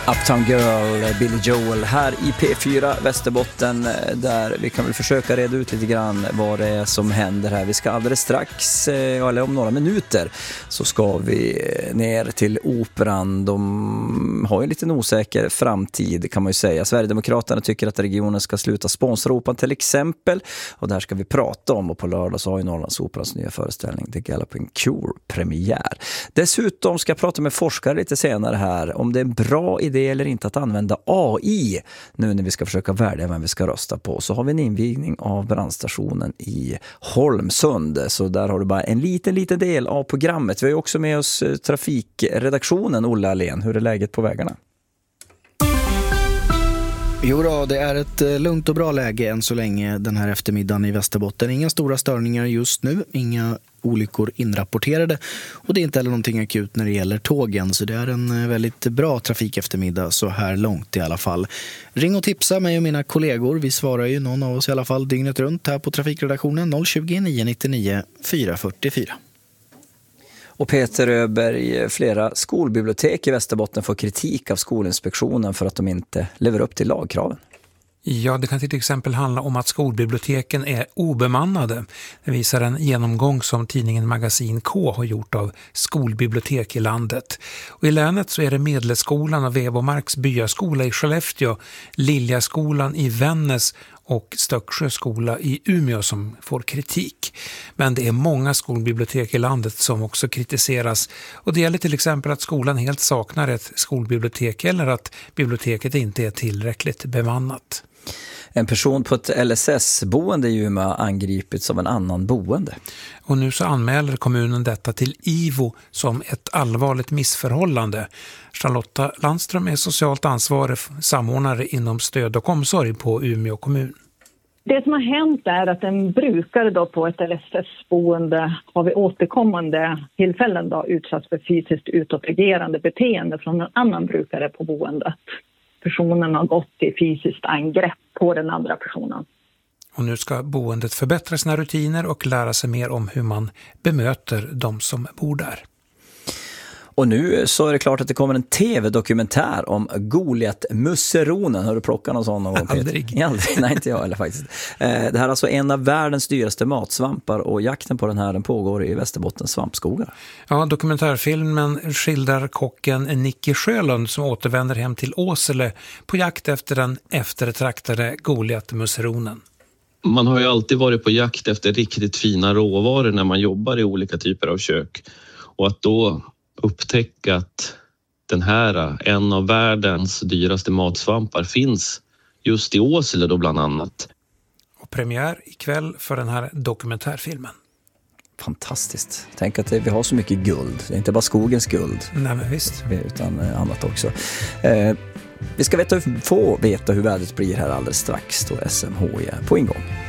Uptown Girl, Billy Joel här i P4 Västerbotten, där vi kan väl försöka reda ut lite grann vad det är som händer här. Vi ska alldeles strax, eller om några minuter, så ska vi ner till Operan. De har ju en liten osäker framtid, kan man ju säga. Sverigedemokraterna tycker att regionen ska sluta sponsra Operan till exempel, och det här ska vi prata om. Och på lördag så har ju Norrlands Operans nya föreställning The Galloping Cure premiär. Dessutom ska jag prata med forskare lite senare här om det är en bra idé eller inte att använda AI nu när vi ska försöka välja vem vi ska rösta på. Så har vi en invigning av brandstationen i Holmsund, så där har du bara en liten del av programmet. Vi har ju också med oss trafikredaktionen Olle Alén. Hur är läget på vägarna? Jo då, det är ett lugnt och bra läge än så länge den här eftermiddagen i Västerbotten. Inga stora störningar just nu, inga olyckor inrapporterade, och det är inte heller någonting akut när det gäller tågen, så det är en väldigt bra trafik eftermiddag så här långt i alla fall. Ring och tipsa mig och mina kollegor, vi svarar ju någon av oss i alla fall dygnet runt här på trafikredaktionen 020 999 444. Och Peter Öberg, flera skolbibliotek i Västerbotten får kritik av Skolinspektionen för att de inte lever upp till lagkraven. Ja, det kan till exempel handla om att skolbiblioteken är obemannade. Det visar en genomgång som tidningen Magasin K har gjort av skolbibliotek i landet. Och i länet så är det Medelskolan och Vevomarks byaskola i Skellefteå, Liljaskolan i Vännäs och Stöcksjö skola i Umeå som får kritik. Men det är många skolbibliotek i landet som också kritiseras, och det gäller till exempel att skolan helt saknar ett skolbibliotek eller att biblioteket inte är tillräckligt bemannat. En person på ett LSS-boende i Umeå angripits av en annan boende. Och nu så anmäler kommunen detta till IVO som ett allvarligt missförhållande. Charlotta Landström är socialt ansvarig samordnare inom stöd och omsorg på Umeå kommun. Det som har hänt är att en brukare då på ett LSS-boende har vid återkommande tillfällen då utsatts för fysiskt utåtagerande beteende från en annan brukare på boendet. Personen har gått i fysiskt angrepp på den andra personen. Och nu ska boendet förbättra sina rutiner och lära sig mer om hur man bemöter de som bor där. Och nu så är det klart att det kommer en tv-dokumentär om Goliat-musseronen. Har du plockat någon sån någon gång? Aldrig. Nej, inte jag heller faktiskt. Det här är alltså en av världens dyraste matsvampar, och jakten på den här den pågår i Västerbottens svampskogar. Ja, dokumentärfilmen skildrar kocken Nicky Sjölund som återvänder hem till Åsele på jakt efter den eftertraktade Goliat-musseronen. Man har ju alltid varit på jakt efter riktigt fina råvaror när man jobbar i olika typer av kök. Och att då upptäcka att den här, en av världens dyraste matsvampar, finns just i Åsele då bland annat. Och premiär ikväll för den här dokumentärfilmen. Fantastiskt. Tänk att vi har så mycket guld. Det är inte bara skogens guld. Nej, men visst. Utan annat också. Vi ska få veta hur vädret blir här alldeles strax då SMHI är på ingång.